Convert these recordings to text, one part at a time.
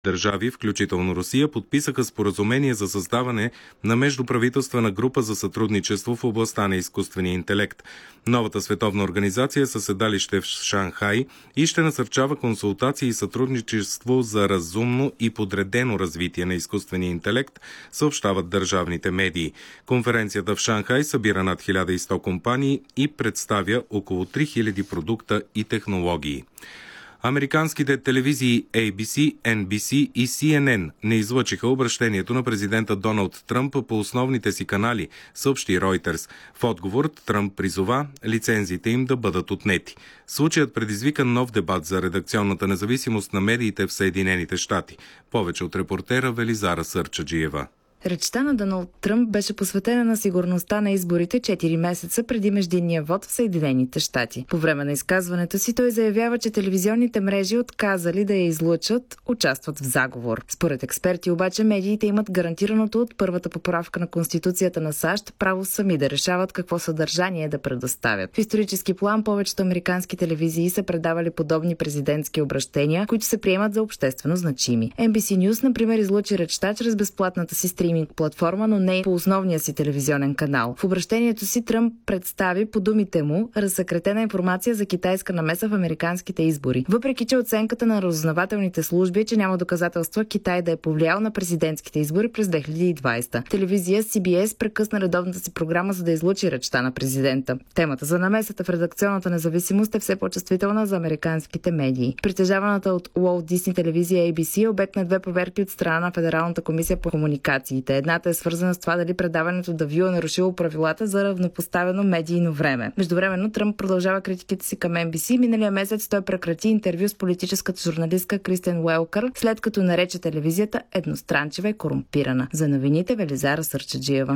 държави, включително Русия, подписаха споразумение за създаване на междуправителствена група за сътрудничество в областта на изкуствения интелект. Новата световна организация със седалище в Шанхай и ще насърчава консултации и сътрудничество за разумно и подредено развитие на изкуствения интелект, съобщават държавните медии. Конференцията в Шанхай събира над 1100 компании и представя около 3000 продукта и технологии. Американските телевизии ABC, NBC и CNN не излъчиха обращението на президента Доналд Тръмп по основните си канали, съобщи Reuters. В отговор Тръмп призова лицензиите им да бъдат отнети. Случаят предизвика нов дебат за редакционната независимост на медиите в Съединените щати. Повече от репортера Велизара Сърчаджиева. Речта на Доналд Тръмп беше посветена на сигурността на изборите 4 месеца преди междинния вод в Съединените щати. По време на изказването си той заявява, че телевизионните мрежи, отказали да я излъчат, участват в заговор. Според експерти обаче медиите имат гарантираното от първата поправка на Конституцията на САЩ право сами да решават какво съдържание да предоставят. В исторически план повечето американски телевизии са предавали подобни президентски обращения, които се приемат за обществено значими. NBC News, например, излъчи речта чрез безплатната си стриминг платформа, но не и по основния си телевизионен канал. В обращението си Тръмп представи, по думите му, разсекретена информация за китайска намеса в американските избори. Въпреки че оценката на разузнавателните служби е, че няма доказателства Китай да е повлиял на президентските избори през 2020. Телевизия CBS прекъсна редовната си програма, за да излъчи речта на президента. Темата за намесата в редакционната независимост е все по-чувствителна за американските медии. Притежаваната от Уолт Дисни телевизия ABC е обект на 2 проверки от страна на Федералната комисия по комуникации. Едната е свързана с това дали предаването The View е нарушило правилата за равнопоставено медийно време. Междувременно Тръмп продължава критиките си към NBC. Миналия месец той прекрати интервю с политическата журналистка Кристен Уелкър, след като нарече телевизията едностранчива и корумпирана. За новините Велизара Сърчаджиева.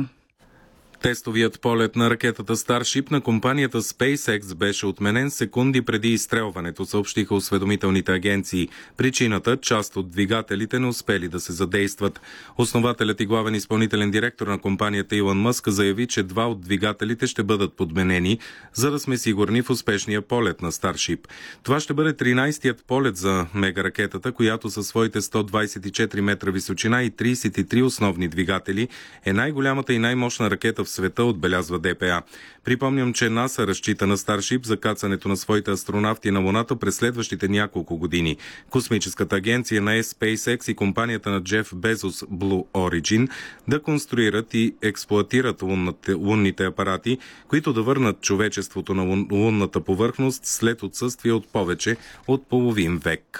Тестовият полет на ракетата Starship на компанията SpaceX беше отменен секунди преди изстрелването, съобщиха осведомителните агенции. Причината – част от двигателите не успели да се задействат. Основателят и главен изпълнителен директор на компанията Илон Мъск заяви, че 2 от двигателите ще бъдат подменени, за да сме сигурни в успешния полет на Starship. Това ще бъде 13-тият полет за мегаракетата, която със своите 124 метра височина и 33 основни двигатели е най-голямата и най-мощна ракета в света, отбелязва ДПА. Припомням, че НАСА разчита на Starship за кацането на своите астронавти на Луната през следващите няколко години. Космическата агенция на SpaceX и компанията на Джеф Безос Blue Origin да конструират и експлоатират лунните апарати, които да върнат човечеството на лунната повърхност след отсъствие от повече от половин век.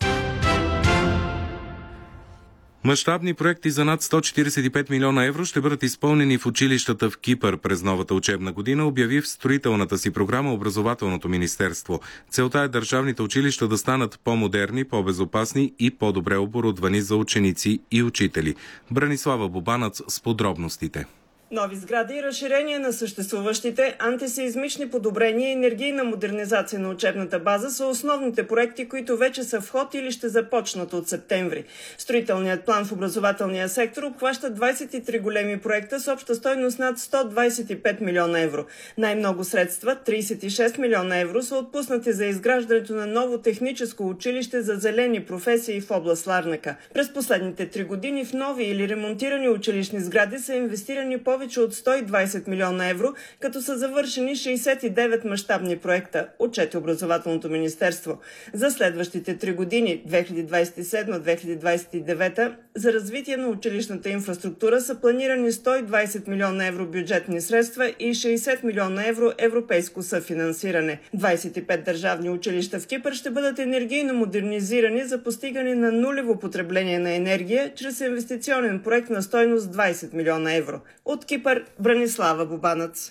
Мащабни проекти за над 145 милиона евро ще бъдат изпълнени в училищата в Кипър през новата учебна година, обяви в строителната си програма Образователното министерство. Целта е държавните училища да станат по-модерни, по-безопасни и по-добре оборудвани за ученици и учители. Бранислава Бобанац с подробностите. Нови сгради и разширение на съществуващите, антисеизмични подобрения и енергийна модернизация на учебната база са основните проекти, които вече са в ход или ще започнат от септември. Строителният план в образователния сектор обхваща 23 големи проекта с обща стойност над 125 милиона евро. Най-много средства, 36 милиона евро, са отпуснати за изграждането на ново техническо училище за зелени професии в област Ларнака. През последните 3 години в нови или ремонтирани училищни сгради са инвестирани повече от 120 милиона евро, като са завършени 69 мащабни проекта, отчете Образователното министерство. За следващите 3 години, 2027-2029, за развитие на училищната инфраструктура са планирани 120 милиона евро бюджетни средства и 60 милиона евро европейско съфинансиране. 25 държавни училища в Кипър ще бъдат енергийно модернизирани за постигане на нулево потребление на енергия чрез инвестиционен проект на стойност 20 милиона евро. От Кипър, Бранислава Бобанац.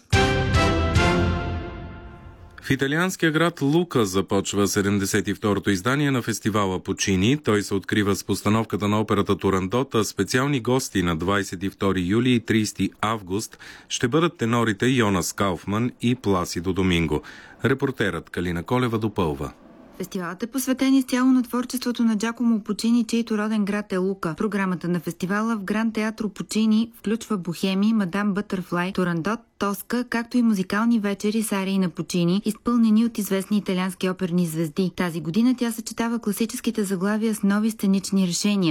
В италианския град Лука започва 72-то издание на фестивала Пучини. Той се открива с постановката на операта Турандот, а специални гости на 22 юли и 30 август ще бъдат тенорите Йонас Кауфман и Пласидо Доминго. Репортерът Калина Колева допълва. Фестивалът е посветен изцяло на творчеството на Джакомо Пучини, чийто роден град е Лука. Програмата на фестивала в Гран Театро Пучини включва Бохеми, Мадам Бътърфлай, Турандот, Тоска, както и музикални вечери с арии на Пучини, изпълнени от известни италиански оперни звезди. Тази година тя съчетава класическите заглавия с нови сценични решения.